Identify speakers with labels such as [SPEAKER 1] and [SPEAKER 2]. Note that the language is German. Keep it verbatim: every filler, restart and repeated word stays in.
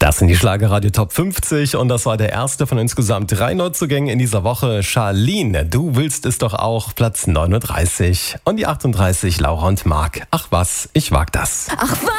[SPEAKER 1] Das sind die Schlagerradio Top fünfzig und das war der erste von insgesamt drei Neuzugängen in dieser Woche. Charlene, du willst es doch auch, Platz neununddreißig. Und die achtunddreißig, Laura und Marc. Ach was, ich wag das.
[SPEAKER 2] Ach was.